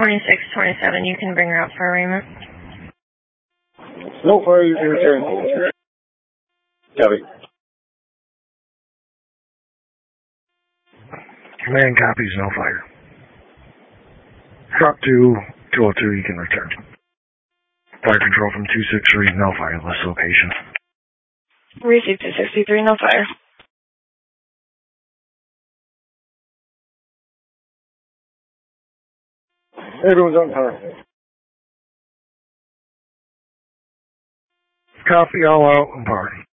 2627, you can bring her out for arraignment. No fire, you can return. Copy. Command copies, no fire. Drop to 202, you can return. Fire control from 263, no fire, this location. Receive 263, no fire. Everyone's on fire. Copy, all out and party.